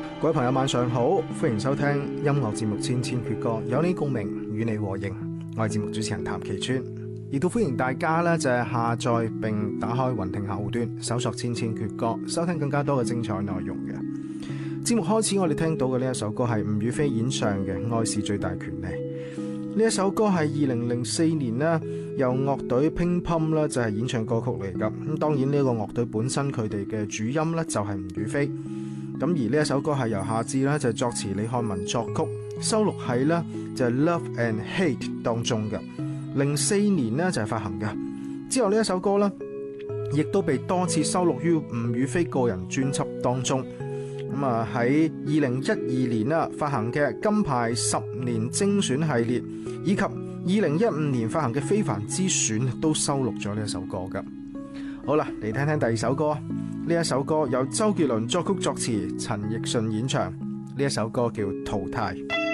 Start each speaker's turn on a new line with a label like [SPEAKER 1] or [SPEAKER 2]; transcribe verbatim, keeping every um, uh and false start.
[SPEAKER 1] 各位朋友晚上好，歡迎收聽音樂節目《千千闕歌》，有你共鳴，與你和應。我係節目主持人譚其川，亦都歡迎大家呢就係下載並打開雲聽客戶端，搜索《千千闕歌》，收聽更加多嘅精彩內容嘅。節目開始，我哋聽到嘅呢一首歌係吳雨霏演唱嘅《愛是最大權利》。呢一首歌係二零零四年呢由樂隊乒乓啦就係演唱歌曲嚟噶。咁當然呢個樂隊本身佢哋嘅主音呢就係吳雨霏。咁而呢一首歌係由夏至啦就係作詞，李漢文作曲，收錄喺呢就係 Love and Hate 當中嘅。零四年呢就係發行嘅。之後呢一首歌呢亦都被多次收錄於吳雨霏個人專輯當中。咁啊喺二零一二年啦發行嘅金牌十年精選系列，以及二零一五年發行嘅非凡之選都收錄咗呢一首歌噶。好啦，嚟聽聽第二首歌。呢一首歌由周杰倫作曲作詞，陳奕迅演唱。呢一首歌叫《淘汰》。